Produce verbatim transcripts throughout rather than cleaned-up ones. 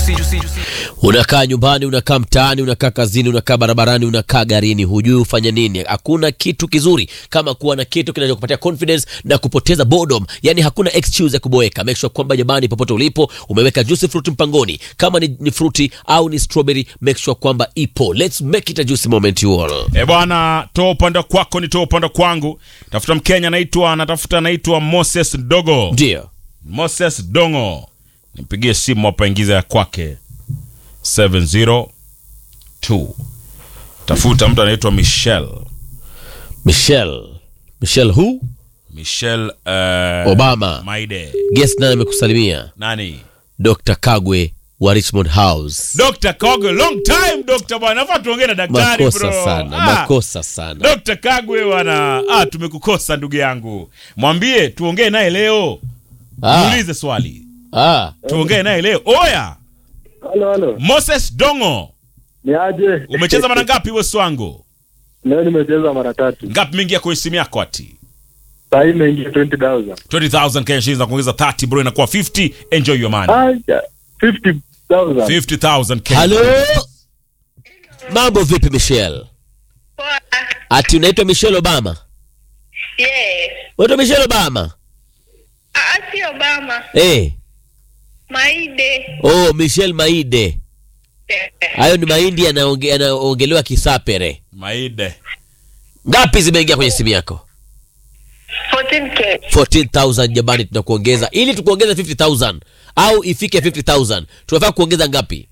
Unakaa nyumbani, unakaa mtaani, unakaa kazini, unakaa barabarani, unakaa garini, hujui ufanye nini. Hakuna kitu kizuri kama kuwa na kitu kinachokupatia confidence na kupoteza boredom. Yani hakuna excuse ya kuboeka. Make sure kwamba jamani, popote ulipo umeweka juicy fruit mpangoni. Kama ni, ni fruity au ni strawberry, make sure kwamba ipo. Let's make it a juicy moment you all. Eh bwana, toa upande kwako ni toa upande kwangu. Tafuta Mkenya anaitwa anatafuta anaitwa Moses Dogo. Ndio. Moses Dongo. Nipigie simu hapa, ingiza ya kwake seven zero two. Tafuta mtu anaitwa Michelle. Michelle. Michelle who? Michelle uh, Obama. Maide. Guess nani amekusalimia? Nani? Doctor Kagwe wa Richmond House. Doctor Kagwe, long time Doctor bwana. Nafaa tuongee na daktari bro. Makosa sana, ah, makosa sana. Doctor Kagwe bwana. Ah, tumekukosa ndugu yangu. Mwambie tuongee naye leo. Ah. Muulize swali. Ah. Tuongee naye leo. Oya. Halo halo. Moses Dongo. Ni aje? Umecheza mara ngapi wewe wangu? Leo nimecheza mara tatu. Ngapi mingi kwa simu yako ati? Sasa imeingia twenty thousand. twenty thousand Kenya shillings na kuongeza thirty bro, inakuwa fifty. Enjoy your money. Acha fifty thousand. fifty thousand Kenya. Hello. Mambo vipi Michelle? Poa. Ati unaitwa Michelle Obama? Yes. Unaitwa Michelle Obama? Ah, si Obama. Eh. Maide. Oh, Michelle Maide. Hayo ni mahindi yanaongelewa Kisapere. Maide. Ngapi zimeingia kwenye simu yako? fourteen K. fourteen thousand jamani, tunakuongeza ili tukuongeze fifty thousand au ifike fifty thousand. Tunafaa kuongeza ngapi?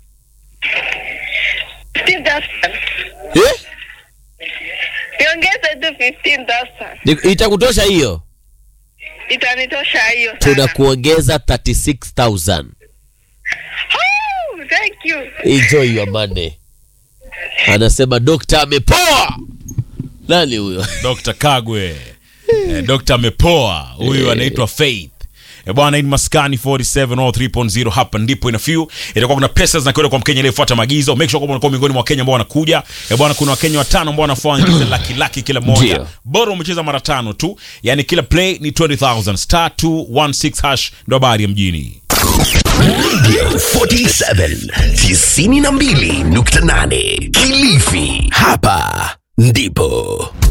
fifteen thousand. Eh? Niongeze tu fifteen thousand. Itakutosha hiyo? Itanitosha hiyo. Tunakuongeza thirty-six thousand. Oh, thank you. Enjoy your money. Anasema dokta amepoa. Nani huyo? Doctor Kagwe. eh, Doctor amepoa. Huyu anaitwa Faith. Eh bwana, ni Maskani forty-seven oh three point oh, hapa ndipo ina few. Itakuwa kuna pesa zinakwenda kwa Mkenya aliyefuata maagizo. Make sure kwamba unakuwa miongoni mwa Wakenya ambao wanakuja. Eh bwana, kuna Wakenya watano ambao wanafanya laki laki kila mmoja. Ndio. Bora umecheza mara tano tu. Yaani kila play ni twenty thousand. Star two one six hash ndo habari ya mjini. Radio forty-seven tisini na mbili nukta nane Kilifi, hapa ndipo